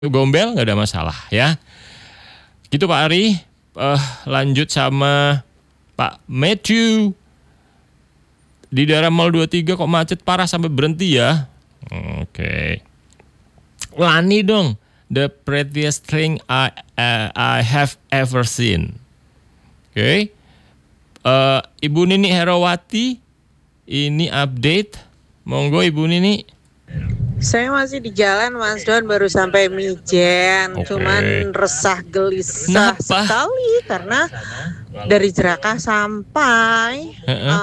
Gombel nggak ada masalah ya. Gitu Pak Ari. Lanjut sama Pak Matthew. Di daerah Mall 23 kok macet parah sampai berhenti ya. Oke. Lani dong. The prettiest thing I have ever seen. Oke. Ibu Nini Herawati. Ini update. Monggo Ibu Nini. Saya masih di jalan Mas Don, baru sampai Mijen. Oke. Cuman resah gelisah Kenapa? sekali karena dari Jerakah sampai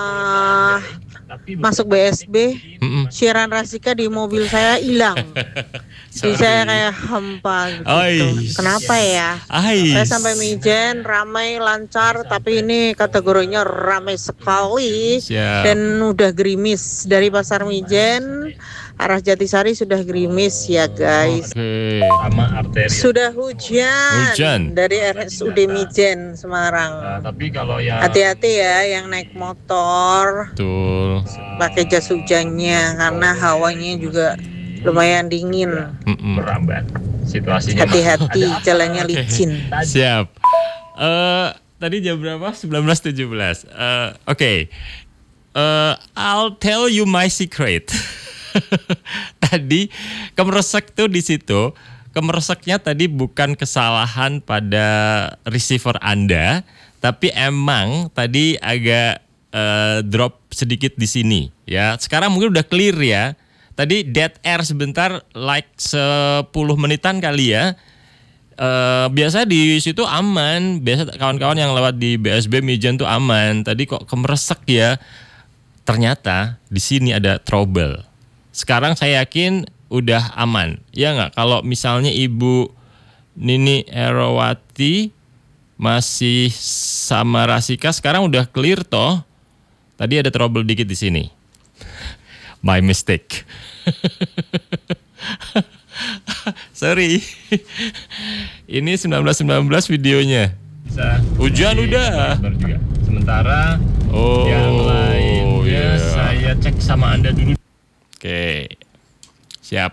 masuk BSB, Syiran Rasika di mobil saya hilang. Jadi saya kayak hampa gitu. Ais. Kenapa ya? Ais. Saya sampai Mijen ramai lancar, tapi ini kategorinya ramai sekali. Siap. Dan udah gerimis dari Pasar Mijen arah Jatisari sudah gerimis ya guys. Oke. Sama arteri. Sudah hujan dari RSUD Mijen Semarang. Tapi kalau yang Hati-hati ya yang naik motor, Betul. pakai jas hujannya karena hawanya juga lumayan dingin. merambat situasinya. Hati-hati jalannya Oke. licin. Siap. Tadi jam berapa? 19.17. Oke. I'll tell you my secret. Tadi kemeresek tuh di situ. Kemereseknya tadi bukan kesalahan pada receiver Anda, tapi emang tadi agak drop sedikit di sini ya. Sekarang mungkin udah clear ya. Tadi dead air sebentar, like 10 menitan kali ya. Biasa di situ aman, biasa kawan-kawan yang lewat di BSB Mijen tuh aman. Tadi kok kemeresek ya. Ternyata di sini ada trouble. Sekarang saya yakin udah aman. Ya nggak? Kalau misalnya Ibu Nini Herawati masih sama Rasika, sekarang udah clear toh. Tadi ada trouble dikit di sini. My mistake. Sorry. Ini 1919 videonya. bisa Hujan udah. juga. Sementara yang lainnya iya. saya cek sama Anda dulu. Oke. Siap.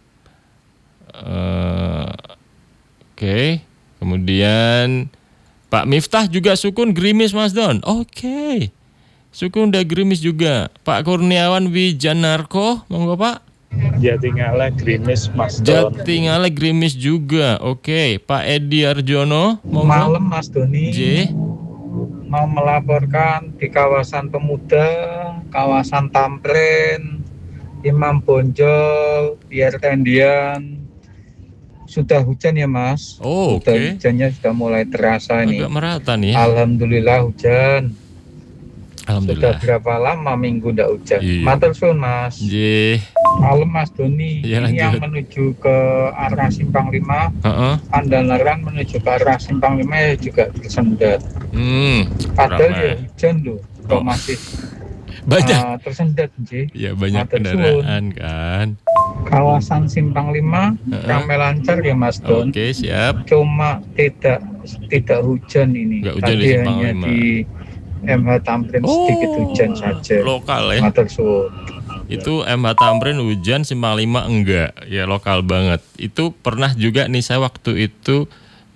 Oke. Kemudian Pak Miftah juga Sukun gerimis Mas Don. Oke. Sukun udah gerimis juga. Pak Kurniawan Wijanarko, monggo Pak. Jatingaleh gerimis Mas Don. Jatingaleh gerimis juga. Oke, Pak Edi Arjono, monggo. Malam Mas Doni J. mau melaporkan di kawasan Pemuda, kawasan Tamrin, Imam Bonjol, Biar Tendian. Sudah hujan ya Mas. Oh, Sudah oke. hujannya sudah mulai terasa ini. Agak merata nih. Alhamdulillah hujan. Sudah Alhamdulillah. berapa lama minggu ndak hujan? Iya. Matur suwun Mas. J. Malam Mas Doni, Iya, ini yang lanjut. menuju ke arah Simpang 5, Heeh. Pandanaran menuju ke arah Simpang 5 ya juga tersendat. Padahal ramai. ya hujan loh, kok Oh. masih Banyak. tersendat sih. Ya banyak Matur kendaraan kan. Kawasan Simpang 5 Heeh. ramai lancar ya Mas Don. Oke, siap. Cuma tidak hujan ini. Nggak hujan di Tadi Simpang hanya 5. di MH Tamrin sedikit hujan saja. Lokal ya. Matur suwun. Itu MH Tamrin hujan, Simpang 5 enggak. Ya lokal banget. Itu pernah juga nih saya waktu itu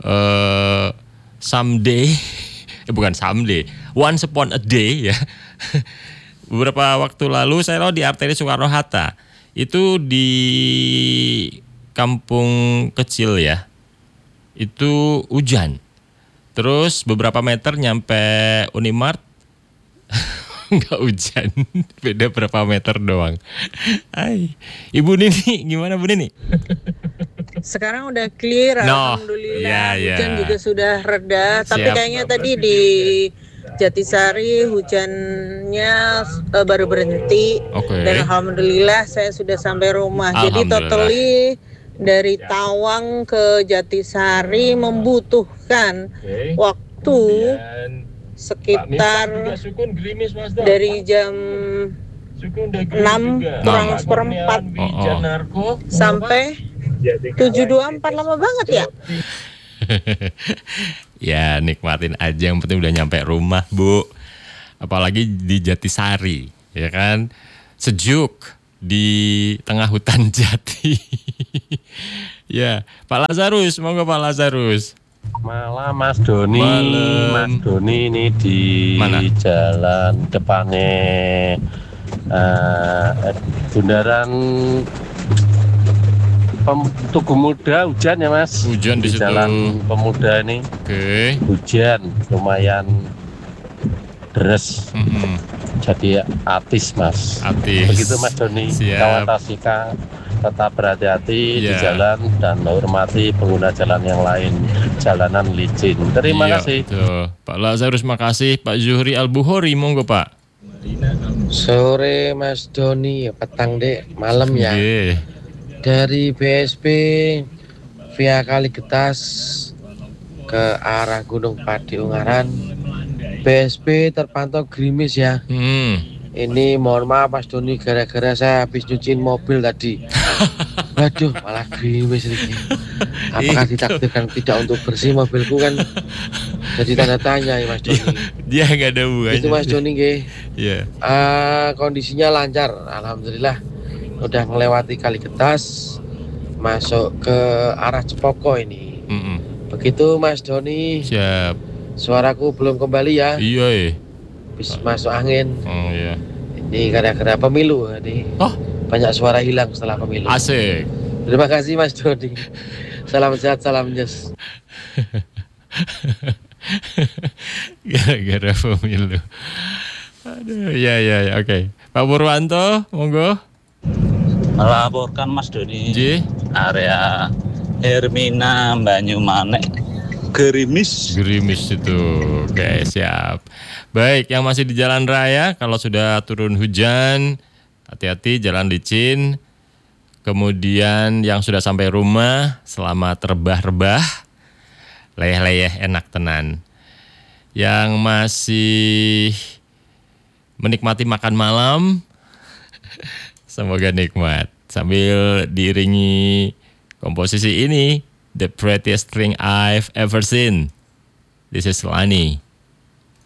someday bukan someday, once upon a day ya. Beberapa waktu lalu saya lewat di arteri Soekarno-Hatta. Itu di kampung kecil ya. Itu hujan. Terus beberapa meter nyampe Unimart nggak hujan, beda berapa meter doang. Hai, Ibu Nini, gimana Bu Nini? Sekarang udah clear, No. alhamdulillah. Ya, Hujan ya. juga sudah reda, tapi Siap. kayaknya tadi di Jatisari hujannya baru berhenti. Oke. Dan alhamdulillah saya sudah sampai rumah. Jadi Alhamdulillah. totally dari Tawang ke Jatisari membutuhkan Oke. waktu Dan sekitar Sukun gerimis Mas Don. dari jam Sukun udah 6 juga. kurang Pak seperempat Kurniawan Wijanarko. sampai Jatingaleh 7.24, lama banget ya. Ya nikmatin aja, yang penting udah nyampe rumah Bu. Apalagi di Jatisari, ya kan? Sejuk di tengah hutan jati. Ya, Pak Lazarus, monggo Pak Lazarus. Malam Mas Doni. Malam. Mas Doni ini di Mana? jalan depannya bundaran Tugu Muda hujan ya Mas. Hujan di situ. Jalan Pemuda ini Oke. hujan lumayan deres. Jadi atis Mas. Atis. Begitu Mas Doni. Siap. Kawan Tasika tetap berhati-hati di Ya. jalan dan hormati pengguna jalan yang lain. Jalanan licin. Terima Iya, kasih. betul. Pak Lazarus makasih. Pak Zuhri Al-Bukhari, monggo Pak. Sore Mas Doni, petang dek, malam ya. Nggih. Dari BSP via Kaligetas ke arah Gunung Pati Ungaran. BSP terpantau gerimis ya. Ini mohon maaf Mas Doni, gara-gara saya habis nyuciin mobil tadi. Waduh, malah gerimis lagi. Apakah ditakdirkan tidak untuk bersih mobilku kan? Jadi tanda tanya ya Mas Doni. Dia nggak ada hubungannya. Itu Mas Doni nggih. Iya. Kondisinya lancar, alhamdulillah. Udah melewati Kaligetas, masuk ke arah Cepoko ini. Begitu Mas Doni. Siap. Suaraku belum kembali ya. Iya. Habis masuk angin. Oh iya. Ini gara-gara pemilu ini. Banyak suara hilang setelah pemilu. Asik. Terima kasih Mas Doni. Salam sehat, salam nyes. Gara-gara pemilu. Aduh, ya, oke. Pak Purwanto, monggo. Melaporkan Mas Doni. Area Hermina Banyumanek gerimis. Gerimis itu. Oke, siap. Baik, yang masih di jalan raya, kalau sudah turun hujan, hati-hati jalan licin. Kemudian yang sudah sampai rumah, selamat rebah-rebah. Leyeh-leyeh enak tenan. Yang masih menikmati makan malam, semoga nikmat. Sambil diiringi komposisi ini, The Prettiest Thing I've Ever Seen. This is Lani.